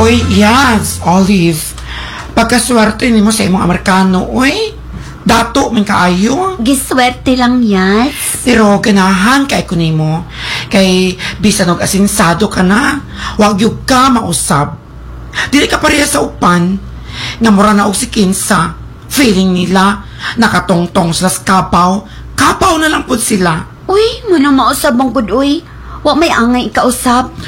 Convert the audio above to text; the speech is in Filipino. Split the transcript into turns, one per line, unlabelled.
Uy, yes, Olive. Pagkaswerte ni mo sa imong Amerikano, uy. Dato, man kaayo.
Giswerte lang, Yats.
Pero ganahan kay ko nimo. Kay bisan og asinsado ka na, wag gyud ka mausab. Dili ka pareha sa upan. Nga mura na og si Kinsa. Feeling nila, nakatongtong sila sa kapaw. Kapaw na lang pud sila.
Uy, muna mausab ang good, uy. Wa may angay ikausab.